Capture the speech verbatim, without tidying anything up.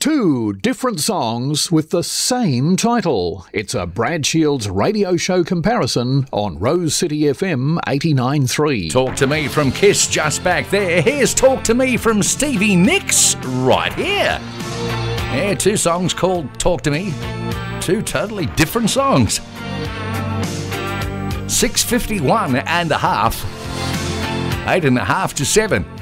Two different songs with the same title. It's a Brad Shields radio show comparison on Rose City F M eighty-nine point three. Talk to Me from Kiss just back there. Here's Talk to Me from Stevie Nicks right here. Yeah, two songs called Talk to Me. Two totally different songs. six fifty-one and a half. Eight and a half to seven.